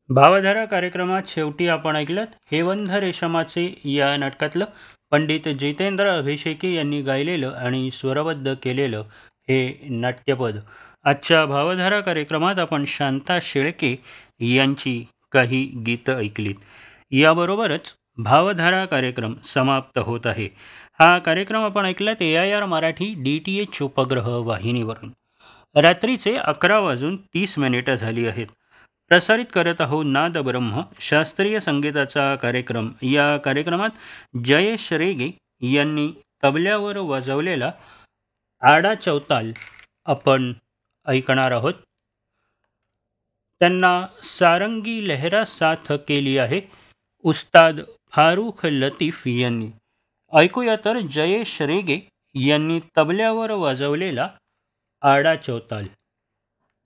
भावधारा कार्यक्रमात शेवटी आपण ऐकलं हेवंध रेशमाचे या नाटकातलं पंडित जितेंद्र अभिषेकी यांनी गायलेलं आणि स्वरबद्ध केलेलं हे नाट्यपद. आजच्या भावधारा कार्यक्रमात आपण शांता शेळके यांची काही गीतं ऐकलीत. याबरोबरच भावधारा कार्यक्रम समाप्त होत आहे. हा कार्यक्रम आपण ऐकलात AIR मराठी DTH उपग्रह वाहिनीवरून. रात्रीचे 11:30 झाली आहेत. प्रसारित करत आहोत नाद ब्रह्म शास्त्रीय संगीताचा कार्यक्रम. या कार्यक्रमात जयेश रेगे यांनी तबल्यावर वाजवलेला आडा चौताल आपण ऐकणार आहोत. त्यांना सारंगी लहरा साथ केली आहे उस्ताद फारुख लतीफ यांनी. ऐकूया तर जयेश रेगे यांनी तबल्यावर वाजवलेला आडा चौताल.